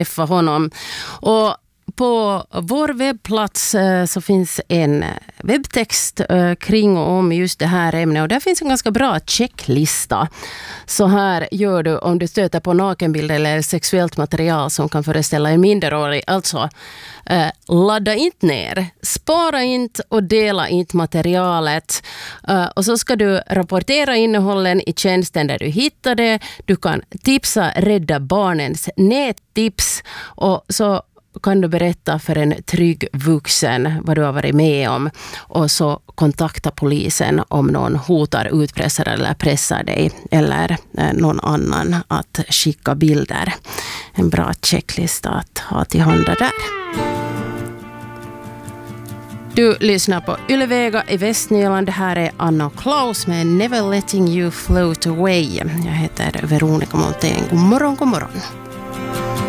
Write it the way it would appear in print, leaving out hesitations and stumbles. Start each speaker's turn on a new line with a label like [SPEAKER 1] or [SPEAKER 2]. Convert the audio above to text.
[SPEAKER 1] träffa honom. Och på vår webbplats så finns en webbtext kring och om just det här ämnet. Och där finns en ganska bra checklista. Så här gör du om du stöter på nakenbilder eller sexuellt material som kan föreställa en minderårig. Alltså, ladda inte ner, spara inte och dela inte materialet. Och så ska du rapportera innehållen i tjänsten där du hittar det. Du kan tipsa Rädda Barnens nättips och så kan du berätta för en trygg vuxen vad du har varit med om och så kontakta polisen om någon hotar, utpressar eller pressar dig eller någon annan att skicka bilder. En bra checklista att ha till handa där. Du lyssnar på Yle-Vega i Västnyland. Här är Anna och Klaus med Never Letting You Float Away. Jag heter Veronica Montén. God morgon, god morgon.